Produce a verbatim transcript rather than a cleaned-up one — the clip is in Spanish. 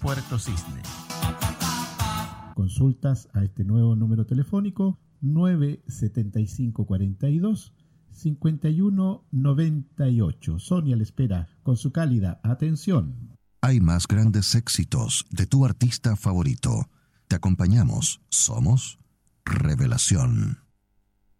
Puerto Cisne. Consultas a este nuevo número telefónico nueve siete cinco cuatro dos cinco uno nueve ocho. Sonia le espera con su cálida atención. Hay más grandes éxitos de tu artista favorito. Te acompañamos. Somos Revelación.